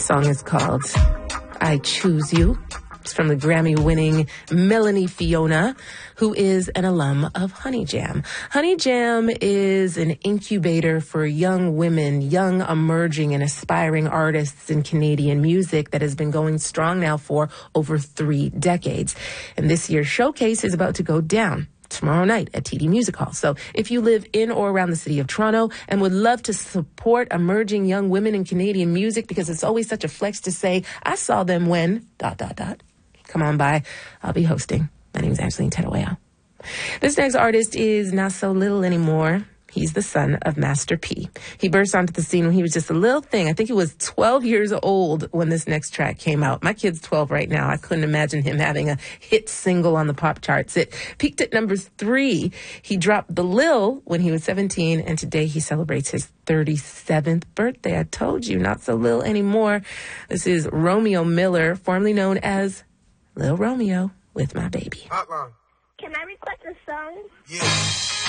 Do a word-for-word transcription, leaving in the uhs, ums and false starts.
song is called I Choose You. It's from the Grammy-winning Melanie Fiona, who is an alum of Honey Jam. Honey Jam is an incubator for young women, young emerging and aspiring artists in Canadian music that has been going strong now for over three decades. And this year's showcase is about to go down tomorrow night at T D Music Hall. So if you live in or around the city of Toronto and would love to support emerging young women in Canadian music, because it's always such a flex to say, I saw them when, dot, dot, dot, come on by. I'll be hosting. My name is Angeline Teruel. This next artist is not so little anymore. He's the son of Master P. He burst onto the scene when he was just a little thing. I think he was twelve years old when this next track came out. My kid's twelve right now. I couldn't imagine him having a hit single on the pop charts. It peaked at number three. He dropped The Lil when he was seventeen, and today he celebrates his thirty-seventh birthday. I told you, not so little anymore. This is Romeo Miller, formerly known as Lil Romeo, with My Baby. Hotline. Can I request a song? Yeah.